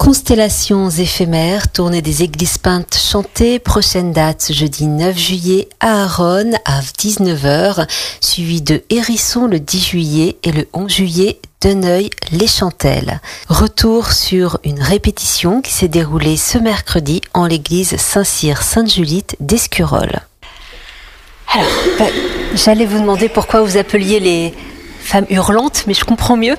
Constellations éphémères, tournée des églises peintes chantées, prochaine date jeudi 9 juillet à Aronne à 19h, suivi de Hérisson le 10 juillet et le 11 juillet Deneuil-les-Chantelles. Retour sur une répétition qui s'est déroulée ce mercredi en l'église Saint-Cyr-Sainte-Julite d'Escurols. Alors, j'allais vous demander pourquoi vous appeliez les femmes hurlantes, mais je comprends mieux.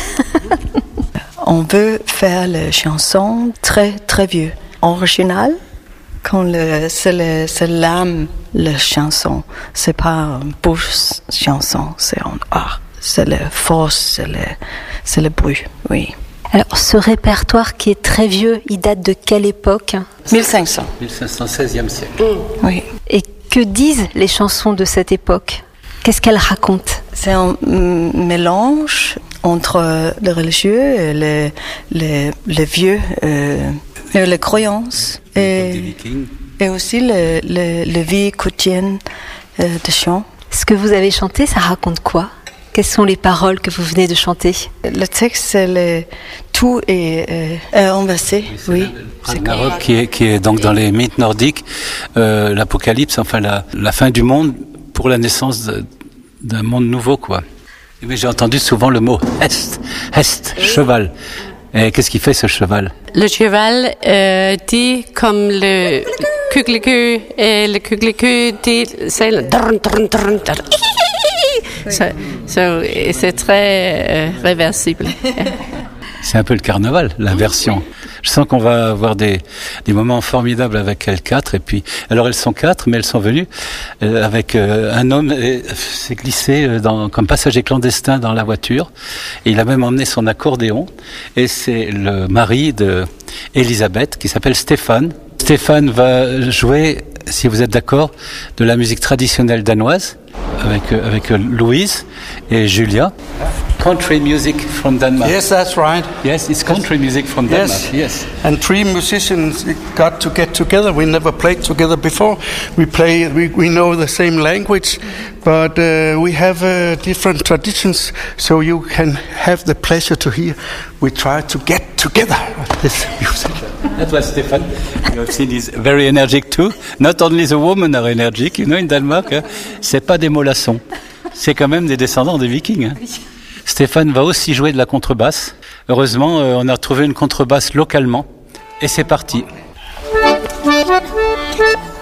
On veut faire la chanson très très vieux, original. Quand c'est l'âme la chanson, c'est pas une bouche chanson, c'est en art, c'est la force, c'est le bruit, oui. Alors, ce répertoire qui est très vieux, il date de quelle époque ? 1500. 1500, 16e siècle. Oui. Et que disent les chansons de cette époque ? Qu'est-ce qu'elles racontent ? C'est un mélange entre le religieux et les vieux, les croyances et aussi la vie quotidienne de chant. Ce que vous avez chanté, ça raconte quoi ? Quelles sont les paroles que vous venez de chanter ? Le texte, c'est tout est inversé, oui. Ragnarok qui est donc dans les mythes nordiques, l'apocalypse, enfin la fin du monde pour la naissance d'un monde nouveau, quoi. Mais j'ai entendu souvent le mot hest, cheval. Et qu'est-ce qu'il fait ce cheval ? Le cheval dit comme le kugelikø, et le kugelikø dit c'est le c'est très réversible. C'est un peu le carnaval, l'inversion. Je sens qu'on va avoir des moments formidables avec L4. Et puis, alors elles sont 4, mais elles sont venues avec un homme s'est glissé comme passager clandestin dans la voiture. Et il a même emmené son accordéon. Et c'est le mari de Elisabeth qui s'appelle Stéphane. Stéphane va jouer, si vous êtes d'accord, de la musique traditionnelle danoise avec Louise et Julia. Country music from Denmark. Yes, that's right. Yes, it's country music from Denmark. Yes. And 3 musicians got to get together. We never played together before. We know the same language, but we have different traditions. So you can have the pleasure to hear. We try to get together this music. That was Stefan. You have seen he's very energetic too. Not only the women are energetic, you know, in Denmark, c'est pas des mollassons. C'est quand même des descendants des Vikings. Stéphane va aussi jouer de la contrebasse. Heureusement, on a trouvé une contrebasse localement. Et c'est parti.